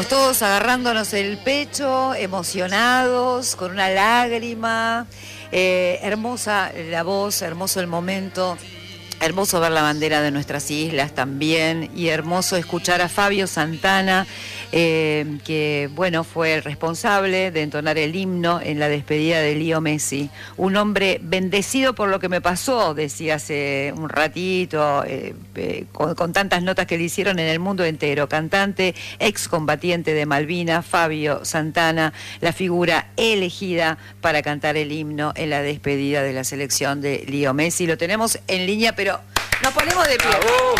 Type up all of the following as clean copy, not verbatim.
Todos agarrándonos el pecho, emocionados, con una lágrima, hermosa la voz, hermoso el momento, hermoso ver la bandera de nuestras islas también, y hermoso escuchar a Fabio Santana, que bueno, fue el responsable de entonar el himno en la despedida de Leo Messi. Un hombre bendecido por lo que me pasó, decía hace un ratito, con tantas notas que le hicieron en el mundo entero. Cantante, excombatiente de Malvinas, Fabio Santana, la figura elegida para cantar el himno en la despedida de la selección de Leo Messi. Lo tenemos en línea, pero nos ponemos de pie. ¡Bravo!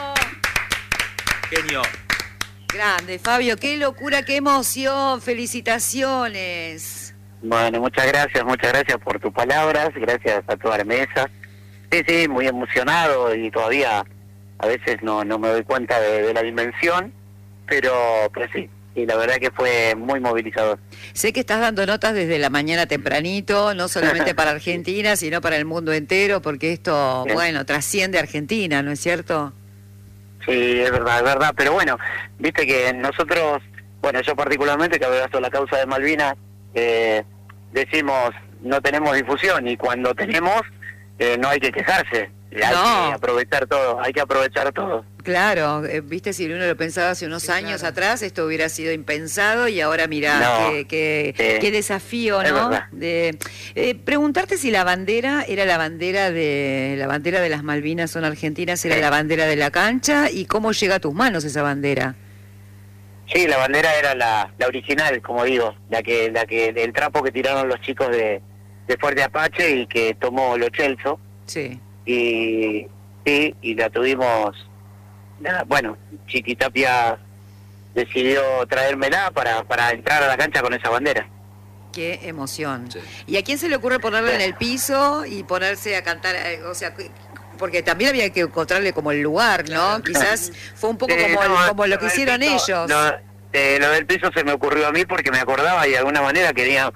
Genio. Grande, Fabio, qué locura, qué emoción, felicitaciones. Bueno, muchas gracias por tus palabras, gracias a toda la mesa. Sí, muy emocionado y todavía a veces no me doy cuenta de la dimensión, pero sí, y la verdad que fue muy movilizador. Sé que estás dando notas desde la mañana tempranito, no solamente para Argentina, sino para el mundo entero, porque esto, bueno, trasciende a Argentina, ¿no es cierto? Sí, es verdad, pero bueno, viste que nosotros, bueno, yo particularmente que abrazo la causa de Malvinas, decimos no tenemos difusión, y cuando tenemos no hay que quejarse, hay que aprovechar todo. Claro, viste, si uno lo pensaba hace unos años atrás, esto hubiera sido impensado, y ahora mirá, qué desafío, ¿no? Preguntarte si la bandera era la bandera de las Malvinas, son argentinas, era la bandera de la cancha, y cómo llega a tus manos esa bandera. Sí, la bandera era la original, como digo, el trapo que tiraron los chicos de Fuerte Apache y que tomó Lo Celso. Sí. Y la tuvimos. Bueno, Chiquitapia decidió traérmela para entrar a la cancha con esa bandera. Qué emoción. Sí. ¿Y a quién se le ocurre ponerla en el piso y ponerse a cantar? O sea, porque también había que encontrarle como el lugar, ¿no? Claro. Quizás fue un poco como lo que hicieron ellos. Lo del piso se me ocurrió a mí porque me acordaba y de alguna manera quería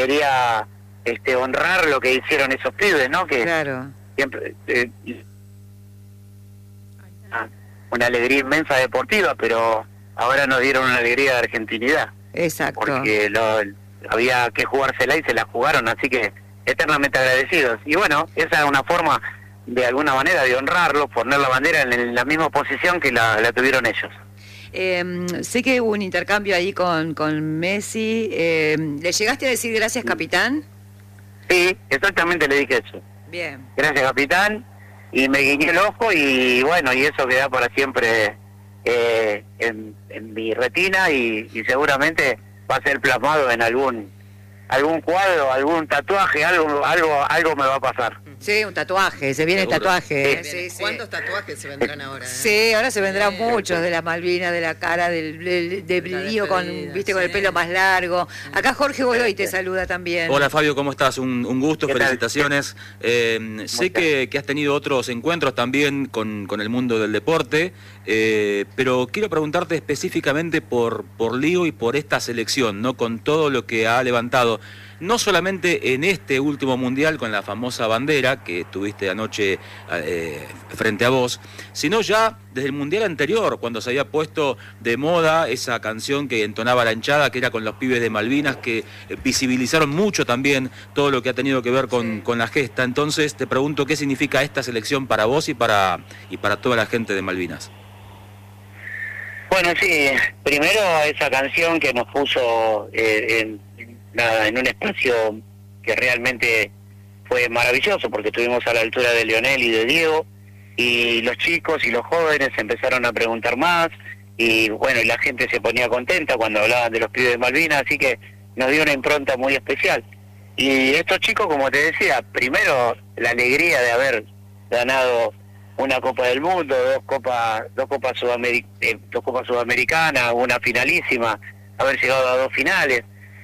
honrar lo que hicieron esos pibes, ¿no? Que claro. Siempre una alegría inmensa deportiva, pero ahora nos dieron una alegría de argentinidad. Exacto. Porque había que jugársela y se la jugaron, así que eternamente agradecidos. Y bueno, esa es una forma, de alguna manera, de honrarlos, poner la bandera en la misma posición que la tuvieron ellos. Sé que hubo un intercambio ahí con Messi. ¿Le llegaste a decir gracias, capitán? Sí, exactamente le dije eso. Bien. Gracias, capitán. Y me guiñé el ojo y bueno, y eso queda para siempre en mi retina y seguramente va a ser plasmado en algún cuadro, algún tatuaje, algo me va a pasar. Sí, un tatuaje, se viene el tatuaje. Sí. ¿Cuántos tatuajes se vendrán ahora? Sí, ahora se vendrán muchos de la Malvina, de la cara, de Lío con el pelo más largo. Acá Jorge Godoy te saluda también. Hola Fabio, ¿cómo estás? Un gusto, felicitaciones. Sé que has tenido otros encuentros también con el mundo del deporte, pero quiero preguntarte específicamente por Lío y por esta selección, ¿no? Con todo lo que ha levantado, no solamente en este último mundial con la famosa bandera que tuviste anoche frente a vos, sino ya desde el mundial anterior, cuando se había puesto de moda esa canción que entonaba la hinchada, que era con los pibes de Malvinas, que visibilizaron mucho también todo lo que ha tenido que ver con la gesta. Entonces te pregunto qué significa esta selección para vos y para toda la gente de Malvinas. Bueno, sí, primero esa canción que nos puso en un espacio que realmente fue maravilloso, porque estuvimos a la altura de Lionel y de Diego, y los chicos y los jóvenes empezaron a preguntar más, y bueno, y la gente se ponía contenta cuando hablaban de los pibes de Malvinas, así que nos dio una impronta muy especial. Y estos chicos, como te decía, primero la alegría de haber ganado una Copa del Mundo, dos copas sudamericanas, una finalísima, haber llegado a 2 finales,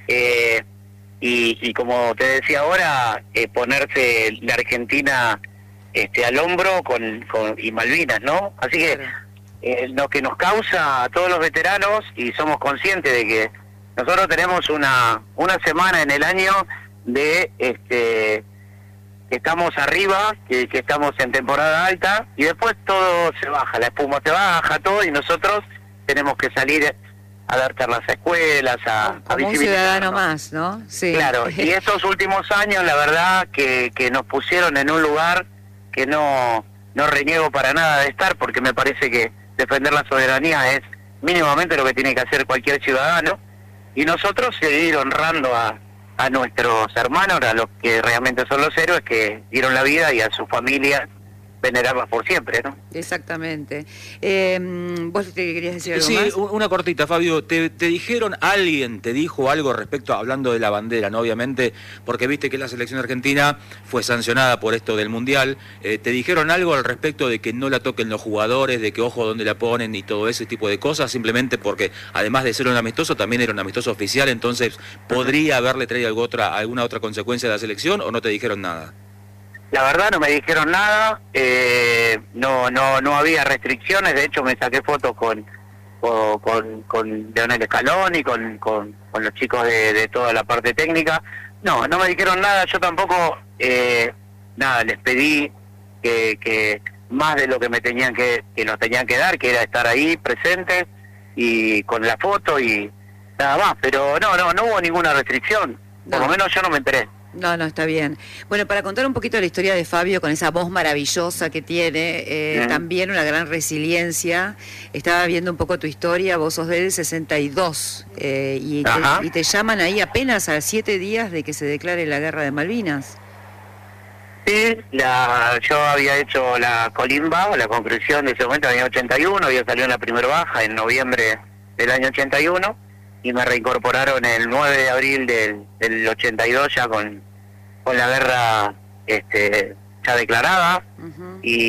y como te decía ahora, ponerse la Argentina al hombro y Malvinas, ¿no? Así que lo que nos causa a todos los veteranos, y somos conscientes de que nosotros tenemos una semana en el año de que estamos arriba, que estamos en temporada alta, y después todo se baja, la espuma se baja, todo, y nosotros tenemos que salir a dar charlas a escuelas, a como un visibilizar, ciudadano ¿no? más, ¿no? Sí. Claro, y estos últimos años, la verdad, que nos pusieron en un lugar que no reniego para nada de estar, porque me parece que defender la soberanía es mínimamente lo que tiene que hacer cualquier ciudadano, y nosotros seguir honrando a nuestros hermanos, a los que realmente son los héroes que dieron la vida, y a sus familias venerarlas por siempre, ¿no? Exactamente. ¿Vos te querías decir algo Sí, más? una cortita, Fabio. ¿Te dijeron, alguien te dijo algo respecto, hablando de la bandera, ¿no? Obviamente, porque viste que la selección argentina fue sancionada por esto del Mundial. ¿Te dijeron algo al respecto de que no la toquen los jugadores, de que ojo dónde la ponen y todo ese tipo de cosas? Simplemente porque, además de ser un amistoso, también era un amistoso oficial, entonces, ¿podría haberle traído alguna otra consecuencia a la selección o no te dijeron nada? La verdad no me dijeron nada, no había restricciones, de hecho me saqué fotos con Leonel Scaloni, con los chicos de toda la parte técnica. No me dijeron nada, yo tampoco, les pedí que más de lo que nos tenían que dar, que era estar ahí presentes y con la foto y nada más, pero no hubo ninguna restricción, por lo menos yo no me enteré. No, está bien. Bueno, para contar un poquito la historia de Fabio, con esa voz maravillosa que tiene, también una gran resiliencia. Estaba viendo un poco tu historia, vos sos del 62, y te llaman ahí apenas a 7 días de que se declare la guerra de Malvinas. Sí, yo había hecho la colimba, la conclusión de ese momento en el año 81, había salido en la primera baja en noviembre del año 81, y me reincorporaron el 9 de abril del 82 ya con la guerra ya declarada, y